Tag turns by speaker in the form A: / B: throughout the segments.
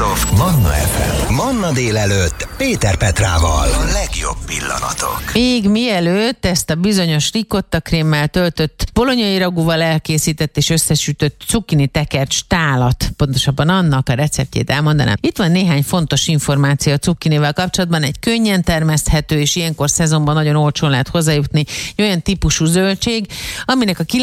A: of Manna FM. Manna délelőtt Péter Petrával. A legjobb pillanatok.
B: Még mielőtt ezt a bizonyos ricotta krémmel töltött, bolonyai ragúval elkészített és összesütött cukkini tekercs tálat, pontosabban annak a receptjét elmondanám. Itt van néhány fontos információ a cukkinivel kapcsolatban. Egy könnyen termeszthető és ilyenkor szezonban nagyon olcsón lehet hozzájutni olyan típusú zöldség, aminek a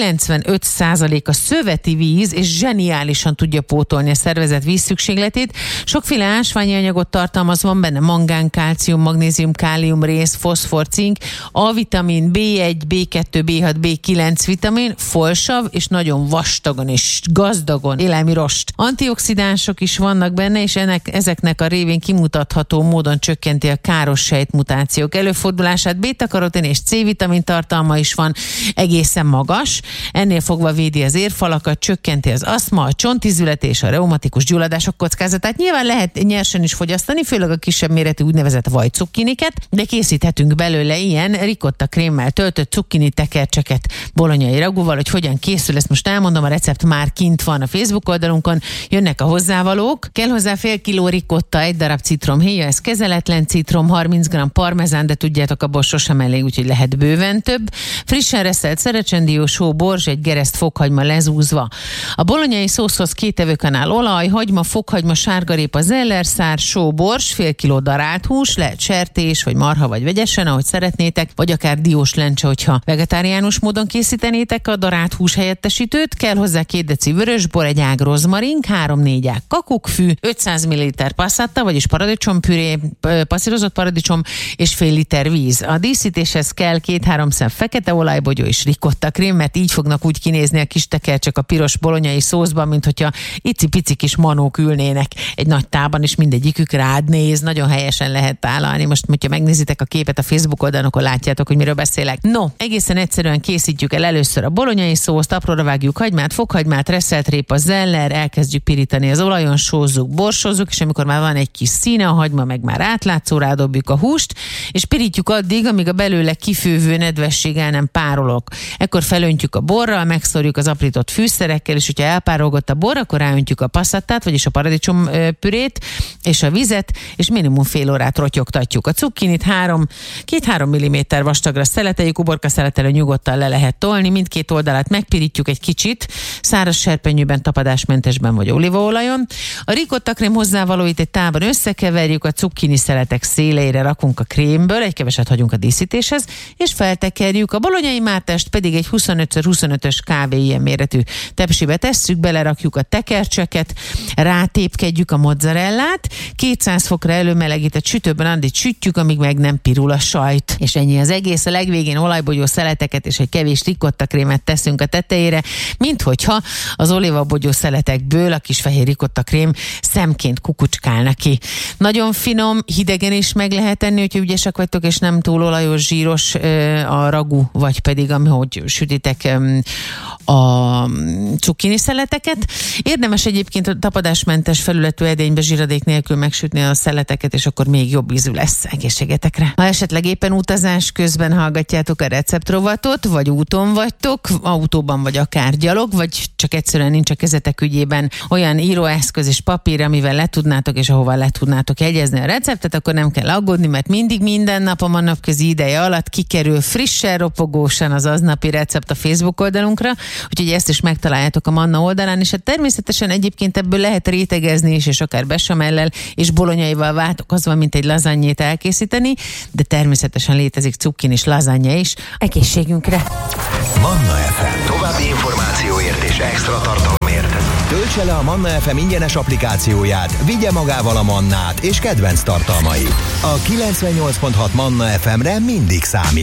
B: 95%-a szöveti víz, és zseniálisan tudja pótolni a szervezet vízszükségletét. Sokféle ásványi anyagot tartalmaz, van benne mangán, kálcium, magnézium, kálium, rész, foszfor, cink, A-vitamin, B1, B2, B6, B9 vitamin, folsav és nagyon vastagon és gazdagon élelmi rost. Antioxidánsok is vannak benne, és ezeknek a révén kimutatható módon csökkenti a káros sejtmutációk előfordulását. Beta-karotin és C-vitamin tartalma is van, egészen magas. Ennél fogva védi az érfalakat, csökkenti az aszma, a csontizület és a reumatikus gyulladások kockázatát. Nyilván lehet nyersen is fogyasztani, főleg a kisebb méretű úgynevezett vajcukkiniket, de készíthetünk belőle ilyen ricotta krémmel töltött cukkini tekercseket bolonyai ragúval. Hogy hogyan készül, ezt most elmondom, a recept már kint van a Facebook oldalunkon, jönnek a hozzávalók. Kell hozzá fél kiló ricotta, egy darab citromhéja, ez kezeletlen citrom, 30 g parmezán, de tudjátok, abból sosem elég, úgyhogy lehet bőven több. Frissen reszelt szerecsendió, só, borzs, egy gereszt fokhagyma lezúzva. A bolonyai szószhoz 2 evőkanál olaj, hagyma, fokhagyma, sárgarépa, zellerszár, só, borzs, fél kiló darált hús, lehet sertés, vagy marha, vagy vegyesen, ahogy szeretnétek, vagy akár diós lencse, hogyha vegetáriánus módon készítenétek a darált hús helyettesítőt. Kell hozzá 2 deci vörösbor, egy ág rozmarin, 3-4 ág kakukkfű, 500 ml passata, vagyis paradicsompüré, passzírozott paradicsom, és fél liter víz. A díszítéshez kell 2-3 szem fekete olajbogyó és ricotta krém, mert így fognak úgy kinézni a kis tekercsek a piros bolonyai szószban, mint hogyha icipici kis manók ülnének egy nagy tában, és mindegyikük rád néz. Nagyon helyesen lehet tálalni. Most, hogyha megnézitek a képet a Facebook oldalon, akkor látjátok, hogy miről beszélek. No, egészen egyszerűen készítjük el először a bolonyai szószt, apróra vágjuk hagymát, fokhagymát, reszelt répa, zeller, elkezdjük pirítani az olajon, sózzuk, borsozzuk, és amikor már van egy kis színe a hagyma, meg már átlátszó, rádobjuk a húst, és pirítjuk addig, amíg a belőle kifővő nedvesség el nem párolog. Ekkor felöntjük a borral, megszórjuk az aprított fűszerekkel, és hogyha elpárolgott a bor, akkor ráöntjük a passatát, vagyis a paradicsom pürét és a vizet, és minimum fél órát rotyogtatjuk. A cukkinit 2-3 mm vastagra szeleteljük, uborka szeletelő nyugodtan le lehet tolni, mindkét oldalát megpirítjuk egy kicsit, száraz serpenyőben, tapadásmentesben vagy olívaolajon. A ricotta krém hozzávalóit egy tálban összekeverjük, a cukkini szeletek széleire rakunk a krémből, egy keveset hagyunk a díszítéshez, és feltekerjük. A bolonyai mártást pedig egy 25x25-ös kb. Ilyen méretű tepsibe tesszük, belerakjuk a tekercseket, rátépkedjük a mozzarellát, 200 fokra előmelegített sütőben addig sütjük, amíg meg nem pirul a sajt. És ennyi az egész. A legvégén olajbogyó szeleteket és egy kevés ricotta krémet teszünk a tetejére, minthogyha az olívabogyó szeletekből a kis fehér ricotta krém szemként kukucskálna ki. Nagyon finom, hidegen is meg lehet enni, hogyha ügyesek vagytok, és nem túl olajos, zsíros a ragú, vagy pedig ahogy sütitek a cukkini szeleteket. Érdemes egyébként a tapadásmentes felületű edénybe zsíradék nélkül megsütni a szeleteket, és akkor még jobb ízű lesz. Egészségetekre. Ha esetleg éppen utazás közben hallgatjátok a receptrovatot, vagy úton vagytok, autóban vagy akár gyalog, vagy csak egyszerűen nincs a kezetek ügyében olyan íróeszköz és papír, amivel le tudnátok, és ahova le tudnátok jegyezni a receptet, akkor nem kell aggódni, mert mindig minden nap a Mannapközi ideje alatt kikerül frissen, ropogósan az aznapi recept a Facebook oldalunkra, úgyhogy ezt is megtaláljátok a Manna oldalán, és hát természetesen egyébként ebből lehet rétegezni is, és akár besamellel és bolonyaival váltokozva, mint egy lazanyét elkészíteni, de természetesen létezik cukkin és lazanya is egészségünkre.
A: Manna FM. További információért és extra tartalomért töltse le a Manna FM ingyenes applikációját, vigye magával a Mannát és kedvenc tartalmait. A 98.6 Manna FM-re mindig számít.